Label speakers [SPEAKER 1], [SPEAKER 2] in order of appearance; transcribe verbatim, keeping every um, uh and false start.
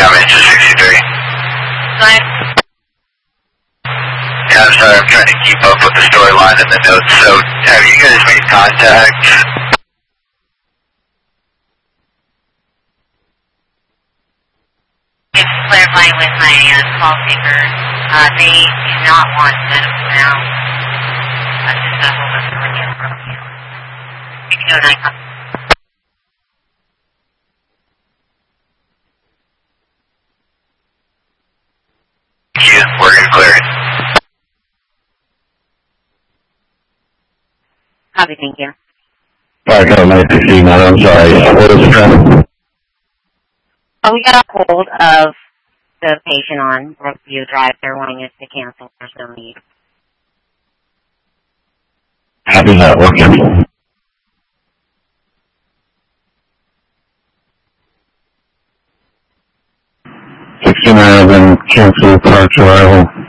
[SPEAKER 1] Damage to sixty-three.
[SPEAKER 2] Nine.
[SPEAKER 1] Yeah, I'm sorry, I'm trying to keep up with the storyline in the notes. So, have you guys made contact?
[SPEAKER 2] Just to clarify with my uh, call taker, uh, they do not want medical now. Uh, just got a hold of somebody else from you. You can do a nine call.
[SPEAKER 1] Yeah, we're going to clear it.
[SPEAKER 2] Copy, thank you.
[SPEAKER 3] Alright, got a nine sixteen, I'm sorry. What is it?
[SPEAKER 2] Oh, we got a hold of the patient on Brookview Drive. They're wanting us to cancel. There's no need.
[SPEAKER 3] Happy that working. sixty-nine, then cancel parts arrival.